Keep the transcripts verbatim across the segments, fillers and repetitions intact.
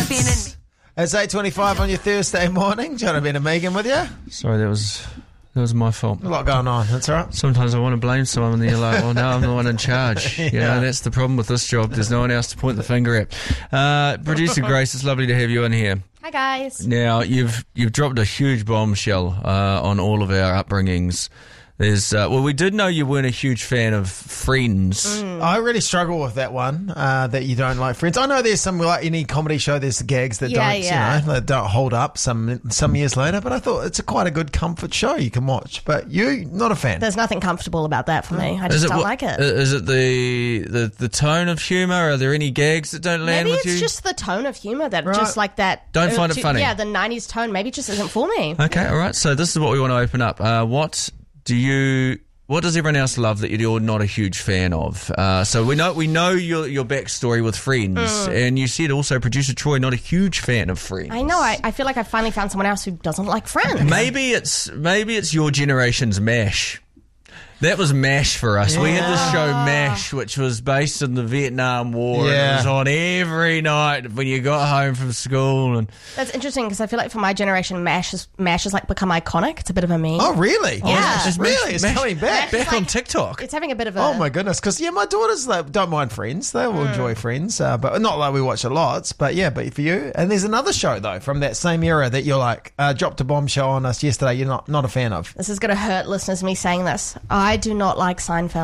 Jono, Ben and It's eight twenty-five on your Thursday morning. Jono, Ben and Megan with you. Sorry, that was that was my fault. A lot going on. That's all right. Sometimes I want to blame someone and then you're like, well, no, I'm the one in charge. You Yeah. know, that's the problem with this job. There's no one else to point the finger at. Uh, Producer Grace, it's lovely to have you in here. Hi, guys. Now, you've you've dropped a huge bombshell uh, on all of our upbringings. There's uh, well, we did know you weren't a huge fan of Friends. Mm. I really struggle with that one, uh, that you don't like Friends. I know there's some, like any comedy show, there's gags that Yeah, don't, yeah. you know, that don't hold up some some years later, but I thought it's a quite a good comfort show you can watch. But you, not a fan. There's nothing comfortable about that for me. I just don't what- like it. Is it the, the, the tone of humour? Are there any gags that don't land Maybe with it's you? just the tone of humour that Right. just like that. Don't uh, find it to- funny. Yeah, the nineties tone maybe just isn't for me. Okay, all right. So this is what we want to open up. Uh, what do you? What does everyone else love that you're not a huge fan of? Uh, so we know we know your your backstory with Friends, and you said also producer Troy not a huge fan of Friends. I know. I, I feel like I finally found someone else who doesn't like Friends. Maybe it's maybe it's your generation's MASH. That was MASH for us. We had this show MASH, which was based in the Vietnam War. And Yeah. it was on every night when you got home from school. And That's interesting because I feel like for my generation, MASH is, MASH has like become iconic. It's a bit of a meme. Oh, really? Yeah. It's really? It's Mash- coming back. Mash- back like- on TikTok. It's having a bit of a. Oh my goodness! Because yeah, my daughters like, don't mind Friends; they will enjoy Friends, uh, but not like we watch it lots. But yeah, but for you, and there's another show though from that same era that you're like uh, dropped a bombshell on us yesterday. You're not not a fan of. This is going to hurt listeners, me saying this. I do not like Seinfeld.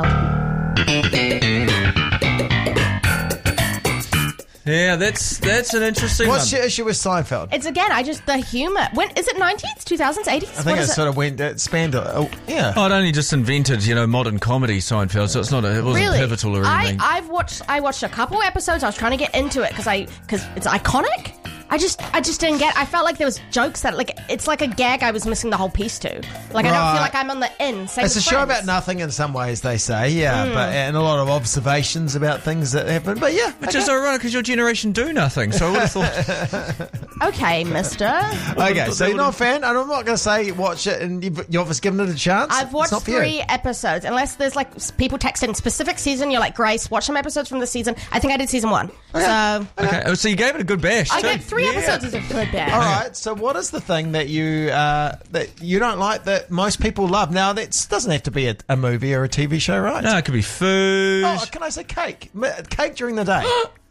Yeah, that's that's an interesting What's one. your issue with Seinfeld? It's again, I just, the humour. When is it nineties, two thousands, eighties? I think it, sort of went it spanned. a- Oh, yeah. Oh, it only just invented, you know, modern comedy Seinfeld, so it's not a, it wasn't Really? pivotal or I, anything. I've watched I watched a couple episodes. I was trying to get into it because I because it's iconic. I just I just didn't get. I felt like there was jokes that like it's like a gag I was missing the whole piece to. Like I don't Right. feel like I'm on the in. Same It's a with show Friends. about nothing in some ways, they say, yeah, but and a lot of observations about things that happen. But yeah, Which is ironic because your generation do nothing, so I would have thought... Okay, Mister. okay. So you're not a fan, and I'm not going to say watch it, and you've, you've obviously given it a chance. I've It's watched not for you. three episodes. Unless there's like s- people text in specific season, you're like, Grace, watch some episodes from the season. I think I did season one. So Okay, oh, so you gave it a good bash. I too. get three Yeah. episodes is a good bad. All right. So, what is the thing that you uh, that you don't like that most people love? Now, that doesn't have to be a, a movie or a T V show, right? No, it could be food. Oh, can I say cake? M- Cake during the day.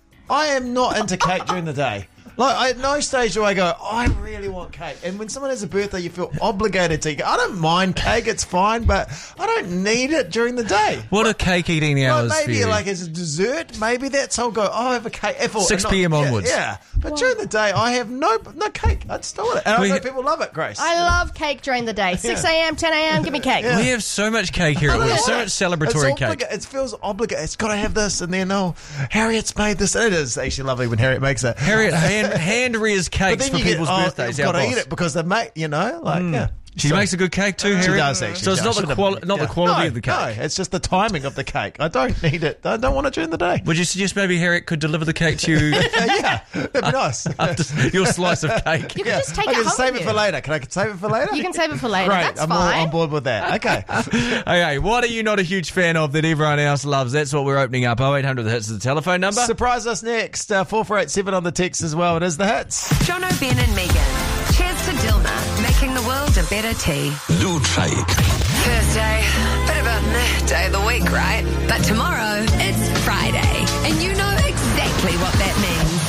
I am not into cake during the day. Like, I, at no stage do I go, I really want cake. And when someone has a birthday, you feel obligated to. I don't mind cake; it's fine, but I don't need it during the day. What are cake eating hours Like for maybe you? like as a dessert, maybe that's I'll go. Oh, I have a cake. If, six not- p.m. yeah, onwards. Yeah, but during the day, I have no no cake. I just don't want it. And We- I know people love it, Grace. I love cake during the day. six a.m., ten a.m., give me cake. Yeah. We have so much cake here. I don't We have know so why. much celebratory It's cake. obliga- It feels obligated. It's got to have this, and then oh, Harriet's made this. It is actually lovely when Harriet makes it. Harriet hand, hand rears but cakes then for you get, people's oh, birthdays. You've our got to boss. eat it because they make, you know, like yeah. She So- makes a good cake too, She Harriet. does actually. So it's yeah, not I the should quali- have- not the yeah. quality No, of the cake. No, it's just the timing of the cake. I don't need it. I don't want it during the day. Would you suggest maybe Harriet could deliver the cake to you Uh, yeah, that'd be nice. after your slice of cake? You can Yeah. just take I it can home save with it you. for later. Can I save it for later? You can save it for later. Great. That's I'm all fine. on board with that. Okay. Okay, what are you not a huge fan of that everyone else loves? That's what we're opening up. oh eight hundred, the hits is the telephone number. Surprise us next. Uh, four four eight seven on the text as well. It is the hits. Jono, Ben and Megan. Cheers to Dilma, making the world a better tea. Lutrike. Thursday, bit of a meh day of the week, right? But tomorrow, it's Friday, and you know exactly what that means.